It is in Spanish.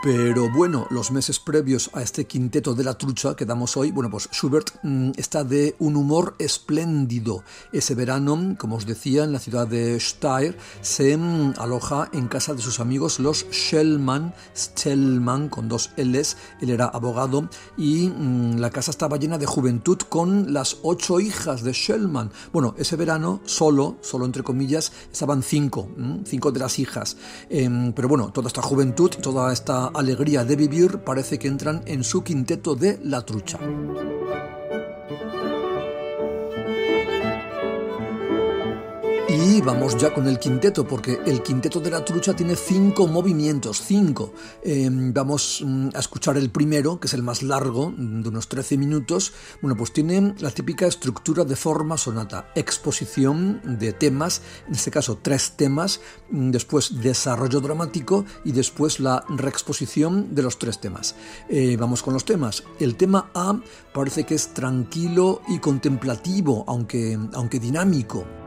Pero bueno, los meses previos a este quinteto de la trucha que damos hoy, bueno, pues Schubert está de un humor espléndido. Ese verano, como os decía, en la ciudad de Steyr, se aloja en casa de sus amigos los Stellman con dos L's. Él era abogado y la casa estaba llena de juventud con las 8 hijas de Stellman. Bueno, ese verano, solo entre comillas, estaban 5 de las hijas. Pero bueno, toda esta juventud, toda esta alegría de vivir parece que entran en su quinteto de la trucha. Y vamos ya con el quinteto, porque el quinteto de la trucha tiene 5 movimientos, 5. Vamos a escuchar el primero, que es el más largo, de unos 13 minutos. Bueno, pues tiene la típica estructura de forma sonata, exposición de temas, en este caso 3 temas, después desarrollo dramático y después la reexposición de los 3 temas. Vamos con los temas. El tema A parece que es tranquilo y contemplativo, aunque dinámico.